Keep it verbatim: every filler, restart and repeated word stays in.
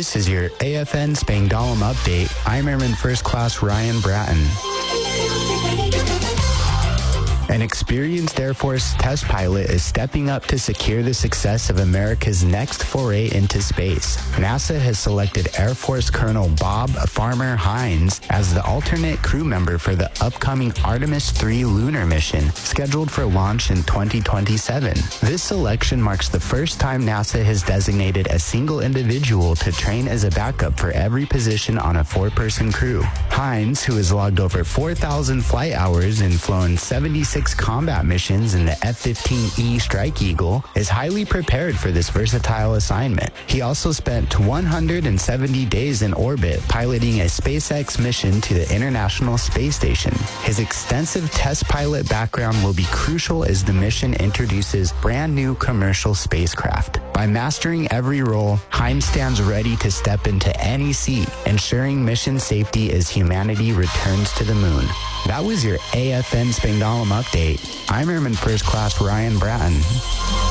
This is your A F N Spangdahlem update. I'm Airman First Class Ryan Bratton. An experienced Air Force test pilot is stepping up to secure the success of America's next foray into space. NASA has selected Air Force Colonel Bob Farmer Hines as the alternate crew member for the upcoming Artemis three lunar mission, scheduled for launch in twenty twenty-seven. This selection marks the first time NASA has designated a single individual to train as a backup for every position on a four-person crew. Hines, who has logged over four thousand flight hours and flown seventy-six combat missions in the F fifteen E Strike Eagle, is highly prepared for this versatile assignment. He also spent one hundred seventy days in orbit piloting a SpaceX mission to the International Space Station. His extensive test pilot background will be crucial as the mission introduces brand new commercial spacecraft. By mastering every role, Hines stands ready to step into any seat, ensuring mission safety as humanity returns to the moon. That was your A F N Spangdahlem update. I'm Airman First Class Ryan Bratton.